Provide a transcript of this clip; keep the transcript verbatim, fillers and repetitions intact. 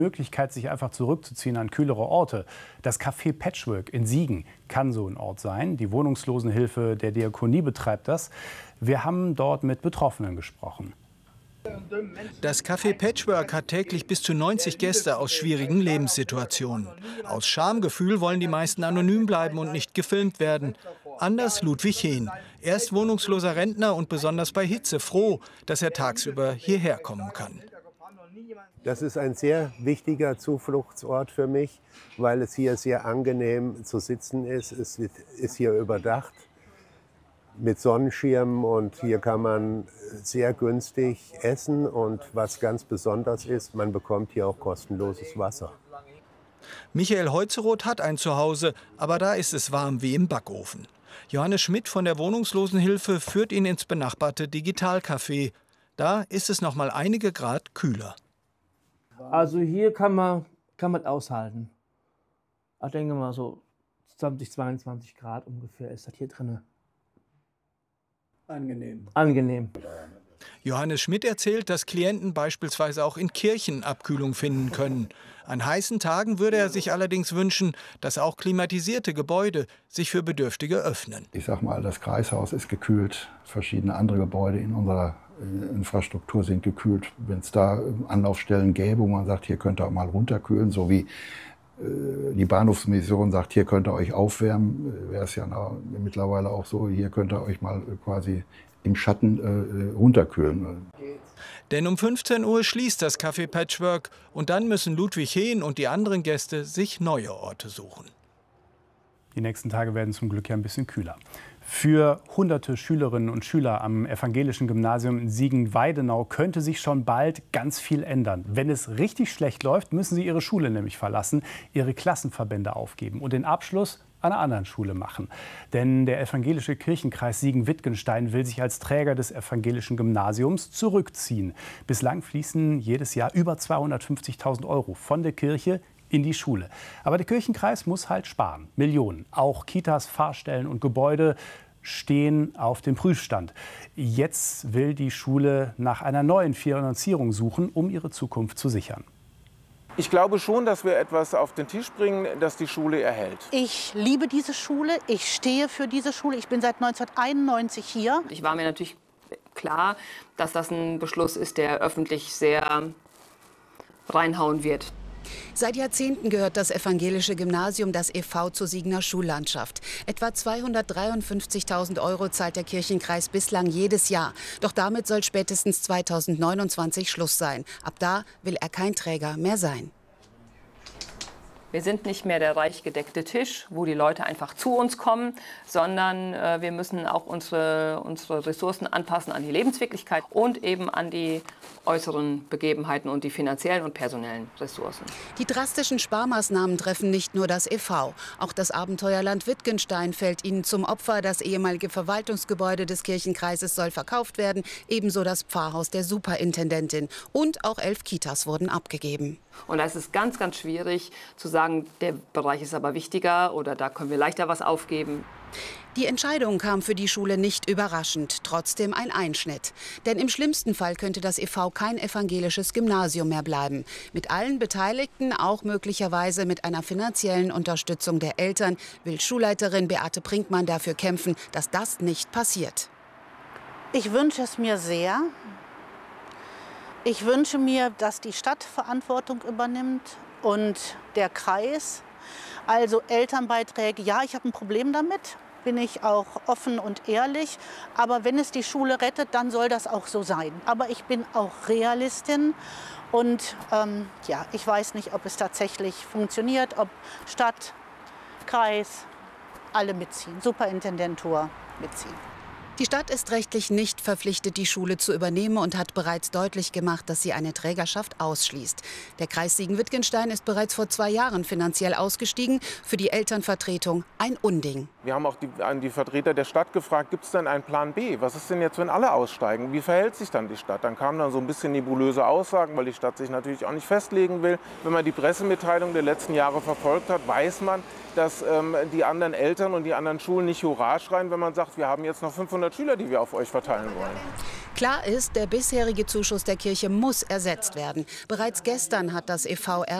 Möglichkeit, sich einfach zurückzuziehen an kühlere Orte. Das Café Patchwork in Siegen kann so ein Ort sein. Die Wohnungslosenhilfe der Diakonie betreibt das. Wir haben dort mit Betroffenen gesprochen. Das Café Patchwork hat täglich bis zu neunzig Gäste aus schwierigen Lebenssituationen. Aus Schamgefühl wollen die meisten anonym bleiben und nicht gefilmt werden. Anders Ludwig Hehn. Er ist wohnungsloser Rentner und besonders bei Hitze froh, dass er tagsüber hierher kommen kann. Das ist ein sehr wichtiger Zufluchtsort für mich, weil es hier sehr angenehm zu sitzen ist. Es ist hier überdacht mit Sonnenschirmen und hier kann man sehr günstig essen. Und was ganz besonders ist, man bekommt hier auch kostenloses Wasser. Michael Heuzeroth hat ein Zuhause, aber da ist es warm wie im Backofen. Johannes Schmidt von der Wohnungslosenhilfe führt ihn ins benachbarte Digitalcafé. Da ist es noch mal einige Grad kühler. Also hier kann man, kann man aushalten. Ich denke mal so zwanzig, zweiundzwanzig Grad ungefähr ist das hier drin. Angenehm. Angenehm. Johannes Schmidt erzählt, dass Klienten beispielsweise auch in Kirchen Abkühlung finden können. An heißen Tagen würde er sich allerdings wünschen, dass auch klimatisierte Gebäude sich für Bedürftige öffnen. Ich sag mal, das Kreishaus ist gekühlt, verschiedene andere Gebäude in unserer Infrastruktur sind gekühlt. Wenn es da Anlaufstellen gäbe, wo man sagt, hier könnt ihr auch mal runterkühlen, so wie äh, die Bahnhofsmission sagt, hier könnt ihr euch aufwärmen, wäre es ja mittlerweile auch so, hier könnt ihr euch mal quasi im Schatten äh, runterkühlen. Denn um fünfzehn Uhr schließt das Café Patchwork und dann müssen Ludwig Hehn und die anderen Gäste sich neue Orte suchen. Die nächsten Tage werden zum Glück ja ein bisschen kühler. Für hunderte Schülerinnen und Schüler am evangelischen Gymnasium in Siegen-Weidenau könnte sich schon bald ganz viel ändern. Wenn es richtig schlecht läuft, müssen sie ihre Schule nämlich verlassen, ihre Klassenverbände aufgeben und den Abschluss an einer anderen Schule machen. Denn der evangelische Kirchenkreis Siegen-Wittgenstein will sich als Träger des evangelischen Gymnasiums zurückziehen. Bislang fließen jedes Jahr über zweihundertfünfzigtausend Euro von der Kirche in die Schule. Aber der Kirchenkreis muss halt sparen. Millionen. Auch Kitas, Fahrstellen und Gebäude stehen auf dem Prüfstand. Jetzt will die Schule nach einer neuen Finanzierung suchen, um ihre Zukunft zu sichern. Ich glaube schon, dass wir etwas auf den Tisch bringen, das die Schule erhält. Ich liebe diese Schule, ich stehe für diese Schule. Ich bin seit neunzehnhunderteinundneunzig hier. Ich war mir natürlich klar, dass das ein Beschluss ist, der öffentlich sehr reinhauen wird. Seit Jahrzehnten gehört das evangelische Gymnasium, das E V, zur Siegener Schullandschaft. Etwa zweihundertdreiundfünfzigtausend Euro zahlt der Kirchenkreis bislang jedes Jahr. Doch damit soll spätestens zweitausendneunundzwanzig Schluss sein. Ab da will er kein Träger mehr sein. Wir sind nicht mehr der reich gedeckte Tisch, wo die Leute einfach zu uns kommen, sondern äh, wir müssen auch unsere, unsere Ressourcen anpassen an die Lebenswirklichkeit und eben an die äußeren Begebenheiten und die finanziellen und personellen Ressourcen. Die drastischen Sparmaßnahmen treffen nicht nur das E V. Auch das Abenteuerland Wittgenstein fällt ihnen zum Opfer. Das ehemalige Verwaltungsgebäude des Kirchenkreises soll verkauft werden, ebenso das Pfarrhaus der Superintendentin. Und auch elf Kitas wurden abgegeben. Und da ist es ganz, ganz schwierig zu sagen, der Bereich ist aber wichtiger oder da können wir leichter was aufgeben. Die Entscheidung kam für die Schule nicht überraschend, trotzdem ein Einschnitt. Denn im schlimmsten Fall könnte das E V kein evangelisches Gymnasium mehr bleiben. Mit allen Beteiligten, auch möglicherweise mit einer finanziellen Unterstützung der Eltern, will Schulleiterin Beate Brinkmann dafür kämpfen, dass das nicht passiert. Ich wünsche es mir sehr. Ich wünsche mir, dass die Stadt Verantwortung übernimmt und der Kreis. Also Elternbeiträge, ja, ich habe ein Problem damit, bin ich auch offen und ehrlich. Aber wenn es die Schule rettet, dann soll das auch so sein. Aber ich bin auch Realistin und ähm, ja, ich weiß nicht, ob es tatsächlich funktioniert, ob Stadt, Kreis, alle mitziehen, Superintendentur mitziehen. Die Stadt ist rechtlich nicht verpflichtet, die Schule zu übernehmen und hat bereits deutlich gemacht, dass sie eine Trägerschaft ausschließt. Der Kreis Siegen-Wittgenstein ist bereits vor zwei Jahren finanziell ausgestiegen. Für die Elternvertretung ein Unding. Wir haben auch die, an die Vertreter der Stadt gefragt, gibt es denn einen Plan B? Was ist denn jetzt, wenn alle aussteigen? Wie verhält sich dann die Stadt? Dann kamen dann so ein bisschen nebulöse Aussagen, weil die Stadt sich natürlich auch nicht festlegen will. Wenn man die Pressemitteilung der letzten Jahre verfolgt hat, weiß man, dass ähm, die anderen Eltern und die anderen Schulen nicht Hurra schreien, wenn man sagt, wir haben jetzt noch fünfhundert Schüler, die wir auf euch verteilen wollen. Klar ist, der bisherige Zuschuss der Kirche muss ersetzt werden. Bereits gestern hat das E V